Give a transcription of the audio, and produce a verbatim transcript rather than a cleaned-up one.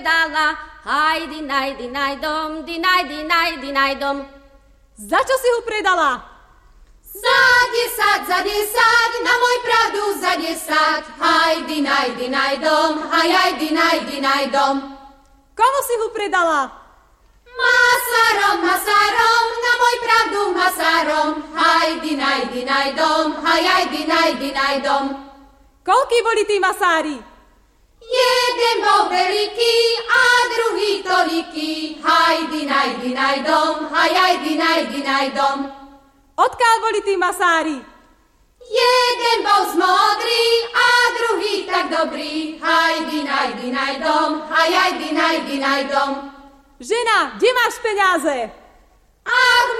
predala. Haj, dinaj, dinaj dom, dinaj, dinaj, dinaj dom. Za čo si ho predala? Za desať, za desať, na môj pravdu za desať. Haj, dinaj, dinaj dom, haj, haj, dinaj, dinaj dom. Komu si ho predala? Masárom, masárom, na môj pravdu masárom. Haj, dinaj, dinaj dom, haj, haj, dinaj, dinaj dom. Koľký boli tí masári? Jeden bol veľký a druhý toliký. Haj, dinaj, dinaj dom, haj, haj, dinaj, dinaj dom. Odkiaľ boli tí masári? Jeden bol smodrý a druhý tak dobrý. Haj, dinaj, dinaj dom, haj, haj, dinaj, dinaj dom. Žena, kde máš peniaze?